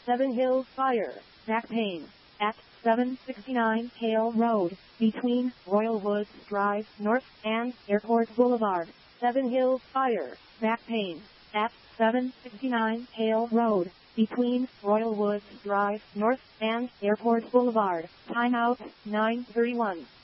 Seven Hills Fire, back pain, at 769 Hale Road, between Royal Woods Drive North and Airport Boulevard. Seven Hills Fire, back pain, at 769 Hale Road, between Royal Woods Drive North and Airport Boulevard. Timeout, 9:31.